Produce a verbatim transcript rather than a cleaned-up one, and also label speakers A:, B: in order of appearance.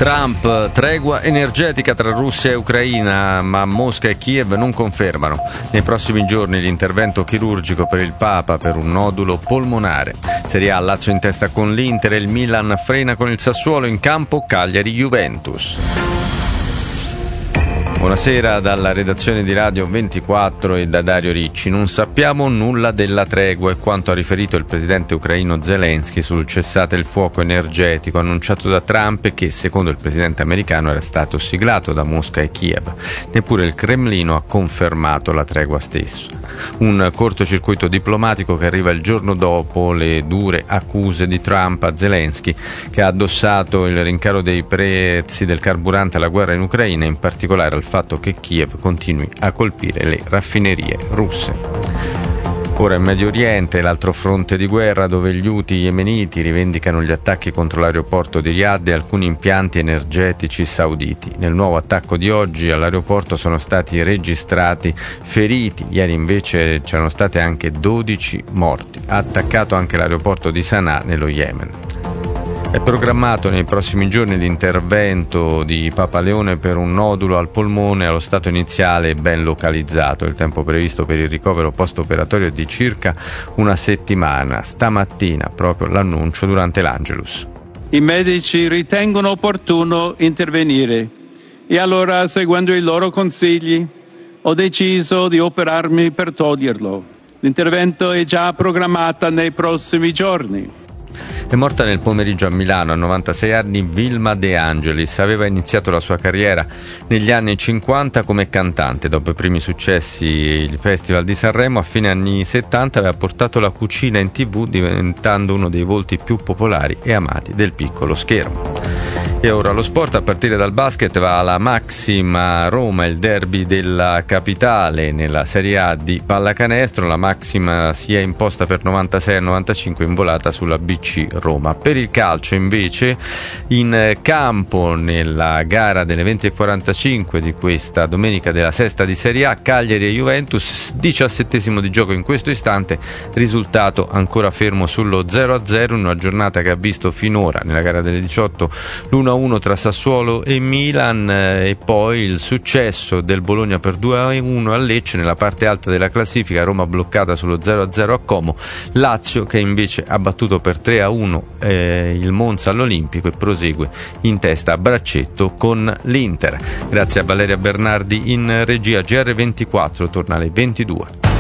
A: Trump, tregua energetica tra Russia e Ucraina, ma Mosca e Kiev non confermano. Nei prossimi giorni l'intervento chirurgico per il Papa per un nodulo polmonare. Serie A, Lazio in testa con l'Inter e il Milan frena con il Sassuolo in campo Cagliari-Juventus. Buonasera dalla redazione di Radio ventiquattro e da Dario Ricci. Non sappiamo nulla della tregua e quanto ha riferito il presidente ucraino Zelensky sul cessate il fuoco energetico annunciato da Trump e che, secondo il presidente americano, era stato siglato da Mosca e Kiev. Neppure il Cremlino ha confermato la tregua stessa. Un cortocircuito diplomatico che arriva il giorno dopo le dure accuse di Trump a Zelensky, che ha addossato il rincaro dei prezzi del carburante alla guerra in Ucraina, in particolare al fatto che Kiev continui a colpire le raffinerie russe. Ora in Medio Oriente, l'altro fronte di guerra dove gli Houthi yemeniti rivendicano gli attacchi contro l'aeroporto di Riyadh e alcuni impianti energetici sauditi. Nel nuovo attacco di oggi all'aeroporto sono stati registrati feriti, ieri invece c'erano state anche dodici morti. Ha attaccato anche l'aeroporto di Sana'a nello Yemen. È programmato nei prossimi giorni l'intervento di Papa Leone per un nodulo al polmone allo stato iniziale ben localizzato. Il tempo previsto per il ricovero post-operatorio è di circa una settimana. Stamattina proprio l'annuncio durante l'Angelus.
B: I medici ritengono opportuno intervenire e allora, seguendo i loro consigli, ho deciso di operarmi per toglierlo. L'intervento è già programmato nei prossimi giorni.
A: È morta nel pomeriggio a Milano a novantasei anni Vilma De Angelis. Aveva iniziato la sua carriera negli anni cinquanta come cantante. Dopo i primi successi il Festival di Sanremo, a fine anni settanta aveva portato la cucina in tv, diventando uno dei volti più popolari e amati del piccolo schermo. E ora lo sport, a partire dal basket va alla Maxima Roma, il derby della capitale nella Serie A di pallacanestro. La Maxima si è imposta per novantasei a novantacinque in volata sulla B C Roma. Per il calcio invece in campo nella gara delle venti e quarantacinque di questa domenica della sesta di Serie A, Cagliari e Juventus, diciassettesimo di gioco in questo istante, risultato ancora fermo sullo zero a zero in una giornata che ha visto finora nella gara delle diciotto l'uno a uno tra Sassuolo e Milan e poi il successo del Bologna per due a uno a Lecce nella parte alta della classifica, Roma bloccata sullo zero a zero a Como, Lazio che invece ha battuto per tre a uno eh, il Monza all'Olimpico e prosegue in testa a braccetto con l'Inter. Grazie a Valeria Bernardi in regia. G R ventiquattro torna alle ventidue.